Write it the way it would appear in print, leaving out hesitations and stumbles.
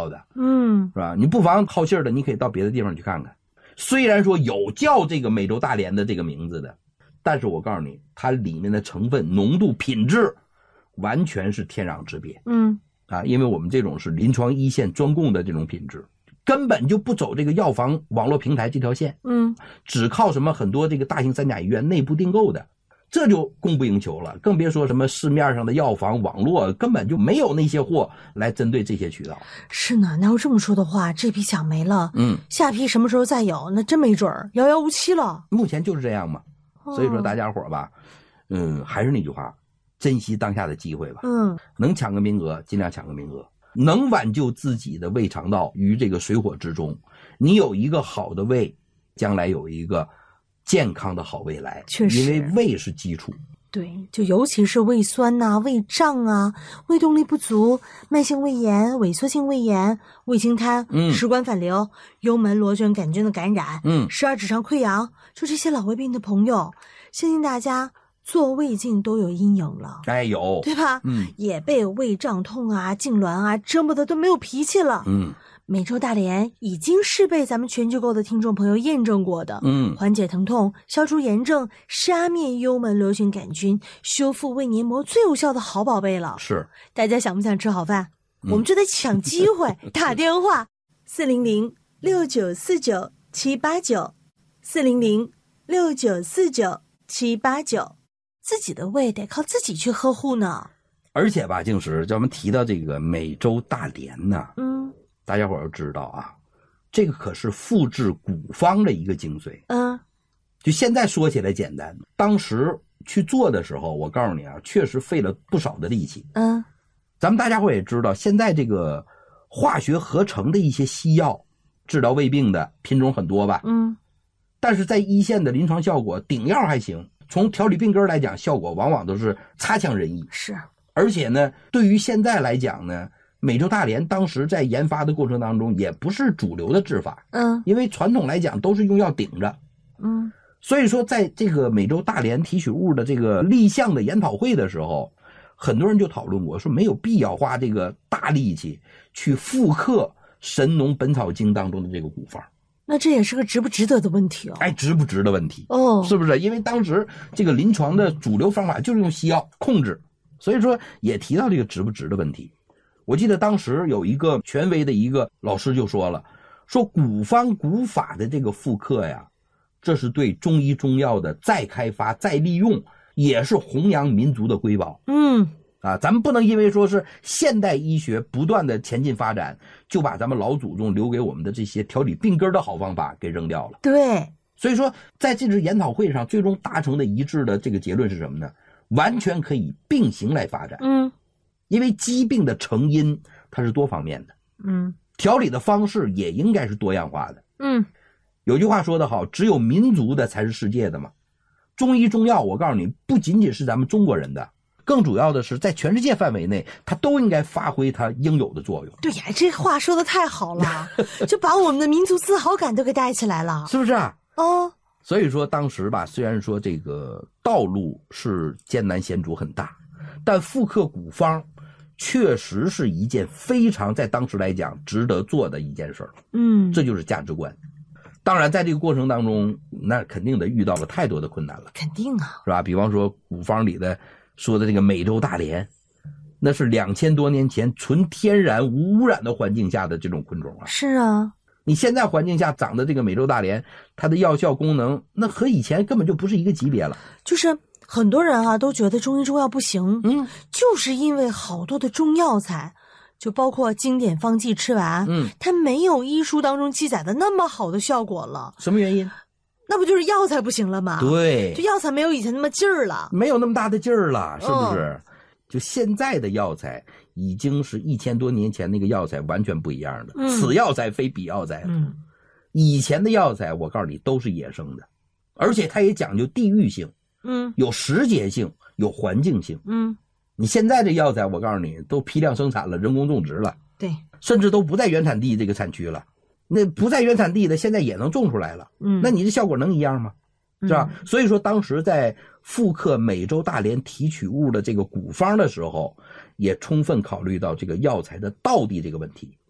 道的，是吧？你不妨好信儿的，你可以到别的地方去看看。虽然说有叫这个美洲大莲的这个名字的，但是我告诉你，它里面的成分、浓度、品质完全是天壤之别。因为我们这种是临床一线专供的这种品质，根本就不走这个药房网络平台这条线。只靠什么很多这个大型三甲医院内部订购的，这就供不应求了，更别说什么市面上的药房网络根本就没有那些货来针对这些渠道。 是呢，那要这么说的话，这批抢没了，下批什么时候再有，那真没准儿，遥遥无期了。 目前就是这样嘛，所以说大家伙吧，还是那句话，珍惜当下的机会吧。能抢个名额尽量抢个名额，能挽救自己的胃肠道于这个水火之中，你有一个好的胃，将来有一个健康的好未来。 确实， 因为胃是基础。 对，就尤其是胃酸呐、胃胀啊、胃动力不足、慢性胃炎、萎缩性胃炎、胃清瘫、食管反流、幽门螺旋杆菌的感染、十二指肠溃疡，就这些老胃病的朋友，相信大家做胃镜都有阴影了。 有， 对吧？也被胃胀痛啊、痉挛啊折磨的都没有脾气了。美洲大莲已经是被咱们全聚购的听众朋友验证过的，缓解疼痛、消除炎症、杀灭幽门螺旋杆菌、修复胃黏膜最有效的好宝贝了。 是， 大家想不想吃好饭？我们就得抢机会，打电话400-694789，400-694789，自己的胃得靠自己去呵护呢。 而且吧，静石，咱们提到这个美洲大莲呢，大家伙要知道啊，这个可是复制古方的一个精髓。就现在说起来简单，当时去做的时候，我告诉你啊，确实费了不少的力气。咱们大家伙也知道，现在这个化学合成的一些西药治疗胃病的品种很多吧？但是在一线的临床效果，顶药还行，从调理病根来讲，效果往往都是差强人意。 是， 而且呢，对于现在来讲呢，美洲大莲当时在研发的过程当中也不是主流的治法，因为传统来讲都是用药顶着，所以说在这个美洲大莲提取物的这个立项的研讨会的时候，很多人就讨论过，说没有必要花这个大力气去复刻《神农本草经》当中的这个古方。 那这也是个值不值得的问题哦。 值不值的问题是不是？因为当时这个临床的主流方法就是用西药控制，所以说也提到这个值不值的问题。我记得当时有一个权威的一个老师就说了，说古方古法的这个复刻呀，这是对中医中药的再开发再利用，也是弘扬民族的瑰宝。咱们不能因为说是现代医学不断的前进发展，就把咱们老祖宗留给我们的这些调理病根的好方法给扔掉了。 对， 所以说在这次研讨会上最终达成的一致的这个结论是什么呢？完全可以并行来发展。因为疾病的成因它是多方面的，调理的方式也应该是多样化的。有句话说得好，只有民族的才是世界的嘛。中医中药我告诉你，不仅仅是咱们中国人的，更主要的是在全世界范围内，它都应该发挥它应有的作用。 对呀，这话说得太好了，就把我们的民族自豪感都给带起来了， 是不是啊？所以说当时吧，虽然说这个道路是艰难险阻很大，但复刻古方确实是一件非常在当时来讲值得做的一件事儿。这就是价值观。当然在这个过程当中，那肯定得遇到了太多的困难了。 肯定啊， 是吧？比方说古方里的说的这个美洲大莲，那是2000多年前纯天然无污染的环境下的这种昆虫啊。 是啊， 你现在环境下长的这个美洲大莲，它的药效功能那和以前根本就不是一个级别了。 就是很多人啊都觉得中医中药不行，就是因为好多的中药材，就包括经典方剂吃完，它没有医书当中记载的那么好的效果了。 什么原因？ 那不就是药材不行了吗？ 对， 就药材没有以前那么劲儿了， 没有那么大的劲儿了，是不是？就现在的药材已经是1000多年前那个药材完全不一样的，此药材非彼药材了。以前的药材我告诉你都是野生的，而且它也讲究地域性，有时节性，有环境性。你现在的药材我告诉你都批量生产了，人工种植了， 对， 甚至都不在原产地这个产区了。那不在原产地的现在也能种出来了，那你的效果能一样吗？是吧？所以说当时在复刻美洲大莲提取物的这个古方的时候，也充分考虑到这个药材的道地这个问题。